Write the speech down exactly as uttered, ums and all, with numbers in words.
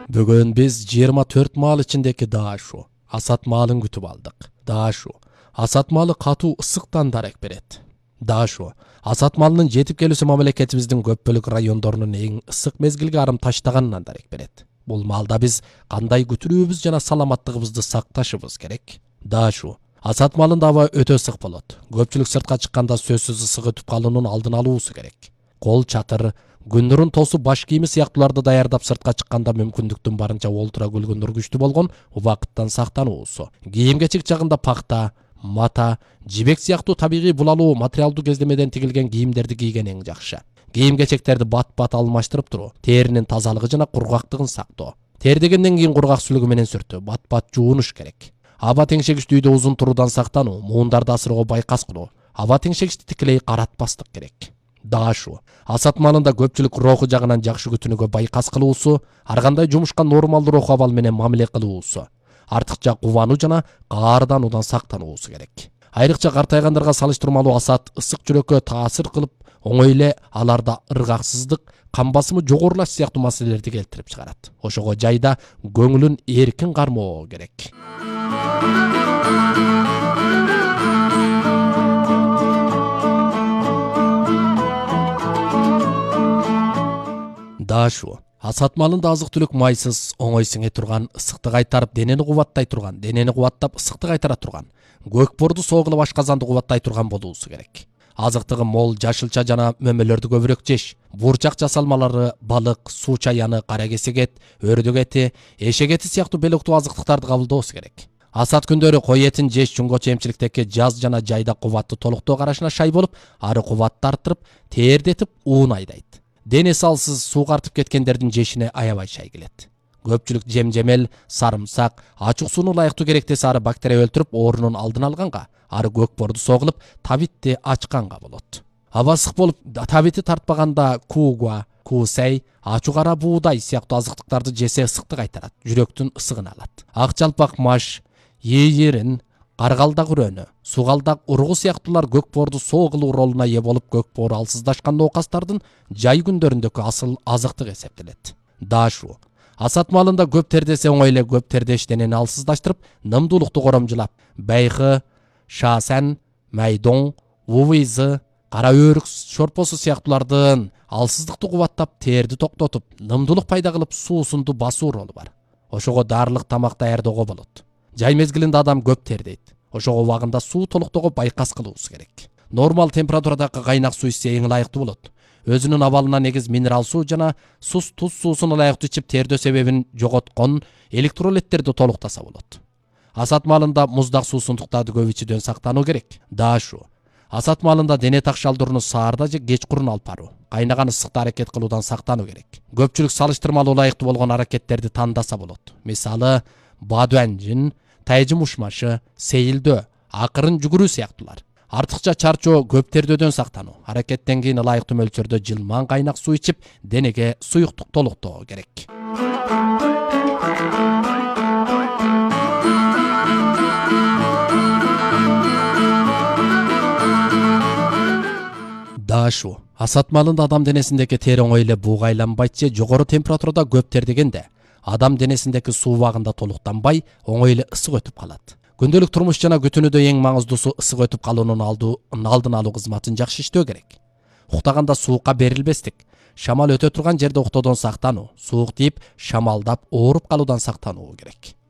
Бүгін біз жыйырма төрт маал içindeki даашу, асат маалын күтүп алдык. Даашу, асат маалы катуу ысыктан дарек берет. Даашу, асат маалынын жетип келүүсү мамлекетибиздин көп бөлүк райондорунун эң ысык мезгилге арым таштаганынан дарек берет. Бул маалда биз кандай күтүрүүбүз жана саламаттыгыбызды сакташыбыз керек. Даашу, асат маалында аба өтө ысык болот. Көпчүлүк сыртка чыкканда сөзсүз ысык өтүп калуунун алдын алуусу керек. Кол чатыр, күндүрүн тосу баш кийими сыяктууларды даярдап сыртка чыкканда мүмкүндүктүн барынча олтура күлгүн үргүчтүү болгон убакыттан сактануусу. Кийим кечек жагында пакта, мата, жибек сыяктуу табигый булалуу материалдуу кездемеден тигилген кийимдерди кийген эң жакшы. Кийим кечектерди бат-бат алмаштырып туруу, теринин тазалыгы жана кургактыгын сактоо. Тердегенден кийин кургак сүлүгү менен сүртүү, бат-бат жуунуш керек. Аба теңшегичти үйдө узун туруудан сактануу, муундарды асыроо байкас кылуу. Аба теңшегичти тикилей каратпастык керек. Даашу, асат маалында көпчүлүк руху жагынан жакшы күтүнүүгө байкас кылуусу, ар кандай жумушка нормалдуу руху абал менен мамиле кылуусу, артыкча кубануу жана каардануудан сактануусу керек. Айрыкча картайгандарга салыштырмалуу асат ысык жүрөккө таасир кылып, оңой эле аларда ыргаксыздык, кан басымы жогорулаш сыяктуу маселелерди келтирип чыгарат. Ошого жайда көңүлүн эркин кармоо керек. Даашу, асат маалында азык-түлүк майсыз, оңой сиңе турган, ысыкты кайтарып денени кубаттай турган, денени кубаттап ысыкты кайтара турган, көкборду сооглап ашказанды кубаттай турган болуусу керек. Азыктыгы мол жашылча жана мөмөлөрдү көбүрөөк жеш, бурчак жасалмалары, балык, суу чаяны, кара кесек эт, өрдөк эти, эшек эти сыяктуу белоктуу азыктыктарды кабылдоосу керек. Асат күндөрү кой этин жеш чуңгочу эмчиликтеги жаз жана жайда кубатты толуктоо карашына шай болуп, ары кубатты арттырып, тердетип уун айдайт. Дене салсыз сууга артып кеткендердин жешине аябай шай келет. Көпчүлүк жем-жемел, сарымсак, ачык сууну ылайыктуу керектесе ары бактерия өлтүрүп, оорунун алдын алганга, ары көкборду согулуп, табитти ачканга болот. Аба ысык болуп, табити тартпаганда кууга, куусай, ачуу кара буудай сыяктуу азыктыктарды жесе ысыкты кайтарат, жүрөктүн ысыгын алат. Ак жалпак маш, ийирин, каргалдак үрөнү, сугалдак ургу сыяктуулар көкборду согулуу ролуна ээ болуп, көкбору алсыздашкан оокастардын жай күндөрүндөгү асыл азыктык эсептелет. Даашу, асат маалында көп тердесе оңой эле көп тердеш денени алсыздаштырып, нымдуулукту коромжулап, байкы, шаасан, майдоң, увызы, кара өрүк шорпосу сыяктуулардын алсыздыкты кубаттап, терди токтотуп, нымдуулук пайда кылып, суусунду басуу ролу бар. Ошого дарылык тамак даярдоого болот. Жай мезгилинде адам көп тердейт. Ошого убагында суу толуктоого байкас кылуусу керек. Нормал температурадагы кайнак суу ичсе эң ылайыктуу болот. Өзүнүн абалына негиз минерал суу жана сус туз суусун ылайыктуу ичип, тердөө себебин жоготкон электролиттерди толуктаса болот. Асат маалында муздак суусундуктарды көп ичүүдөн сактануу керек. Даашу, асат маалында дене такшалдырууну саарда же кечкурун алып баруу, кайнаган ысыкта аракет кылуудан сактануу керек. Көпчүлүк салыштырмалуу ылайыктуу болгон аракеттерди тандаса болот. Мисалы, бадуанжин, тайжым ушмашы, сейилдөө, акырын жүгүрүү сыяктуулар. Артыкча чарчоо, көп тердөөдөн сактануу, аракеттен кийин ылайыктуу мөлчөрдө жылмаң кайнак суу ичип, денеге суюктук толуктоо керек. Даашу, асат маалында адам денесиндеги тери оңой эле бугайланбайт же жогору температурада көп тердегенде, адам денесиндеги суу убагында толуктанбай, оңой эле ысык өтүп калат. Күндөлүк турмуш жана күтүнүүдө эң маңыздуусу ысык өтүп калуунун алдын алуу кызматын жакшы иштөө керек. Уктаганда суукка берилбестик, шамал өтө турган жерде уктоодон сактануу, суук тийип, шамалдап, ооруп калуудан сактануу керек.